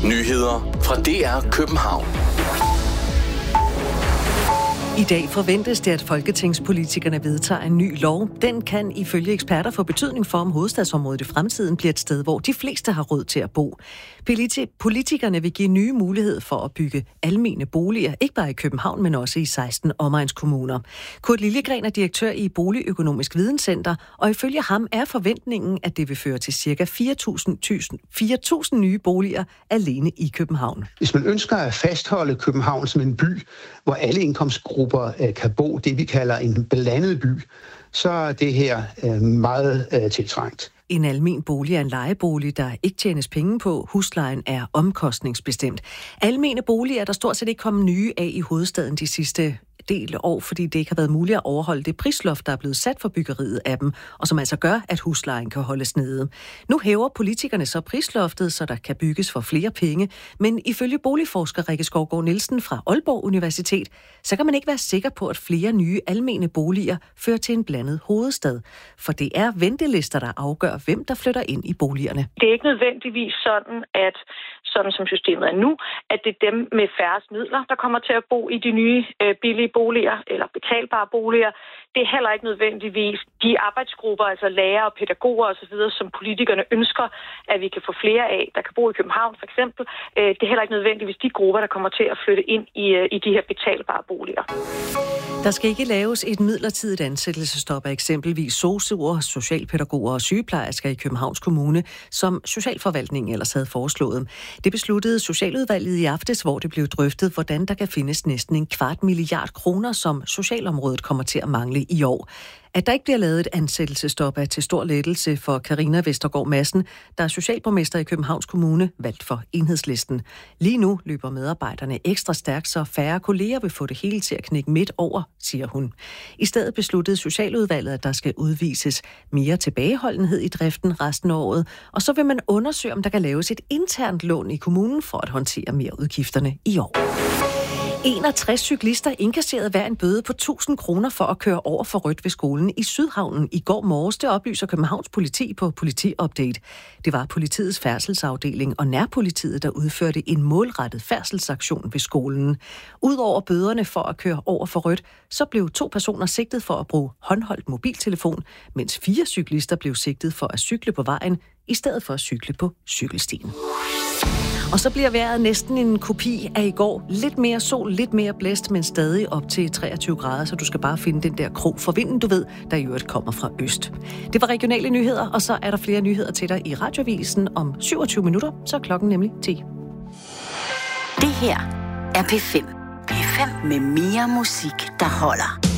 Nyheder fra DR København. I dag forventes det, at folketingspolitikerne vedtager en ny lov. Den kan ifølge eksperter få betydning for, om hovedstadsområdet i fremtiden bliver et sted, hvor de fleste har råd til at bo. Politikerne vil give nye mulighed for at bygge almene boliger, ikke bare i København, men også i 16 omegnskommuner. Kurt Liljegren er direktør i Boligøkonomisk Videnscenter, og ifølge ham er forventningen, at det vil føre til ca. 4.000 nye boliger alene i København. Hvis man ønsker at fastholde København som en by, hvor alle indkomstgrupper kan bo, det vi kalder en blandet by, så er det her meget tiltrængt. En almen bolig er en lejebolig, der ikke tjenes penge på. Huslejen er omkostningsbestemt. Almene boliger er der stort set ikke kommet nye af i hovedstaden de sidste del år, fordi det ikke har været muligt at overholde det prisloft, der er blevet sat for byggeriet af dem, og som altså gør, at huslejen kan holdes nede. Nu hæver politikerne så prisloftet, så der kan bygges for flere penge, men ifølge boligforsker Rikke Skovgaard Nielsen fra Aalborg Universitet, så kan man ikke være sikker på, at flere nye almene boliger fører til en blandet hovedstad, for det er ventelister, der afgør, hvem der flytter ind i boligerne. Det er ikke nødvendigvis sådan, at sådan som systemet er nu, at det er dem med færrest midler, der kommer til at bo i de nye billige boliger eller betalbare boliger. Det er heller ikke nødvendigvis de arbejdsgrupper, altså lærere og pædagoger osv., som politikerne ønsker, at vi kan få flere af, der kan bo i København for eksempel. Det er heller ikke nødvendigvis de grupper, der kommer til at flytte ind i de her betalbare boliger. Der skal ikke laves et midlertidigt ansættelsesstop af eksempelvis sosu'er, socialpædagoger og sygeplejersker i Københavns Kommune, som Socialforvaltningen ellers havde foreslået. Det besluttede Socialudvalget i aftes, hvor det blev drøftet, hvordan der kan findes næsten 250 milliarder kroner, som socialområdet kommer til at mangle i år. At der ikke bliver lavet et ansættelsesstop er til stor lettelse for Carina Vestergaard Madsen, der er socialborgmester i Københavns Kommune, valgt for Enhedslisten. Lige nu løber medarbejderne ekstra stærkt, så færre kolleger vil få det hele til at knække midt over, siger hun. I stedet besluttede Socialudvalget, at der skal udvises mere tilbageholdenhed i driften resten af året, og så vil man undersøge, om der kan laves et internt lån i kommunen for at håndtere mere udgifterne i år. 61 cyklister inkasserede hver en bøde på 1.000 kroner for at køre over for rødt ved skolen i Sydhavnen i går morges. Det oplyser Københavns Politi på Politiupdate. Det var politiets færdselsafdeling og nærpolitiet, der udførte en målrettet færdselsaktion ved skolen. Udover bøderne for at køre over for rødt, så blev 2 personer sigtet for at bruge håndholdt mobiltelefon, mens 4 cyklister blev sigtet for at cykle på vejen, i stedet for at cykle på cykelstien. Og så bliver vejret næsten en kopi af i går. Lidt mere sol, lidt mere blæst, men stadig op til 23 grader, så du skal bare finde den der krog for vinden, du ved, der i øvrigt kommer fra øst. Det var regionale nyheder, og så er der flere nyheder til dig i Radioavisen om 27 minutter, så er klokken nemlig 10. Det her er P5. P5 med mere musik, der holder.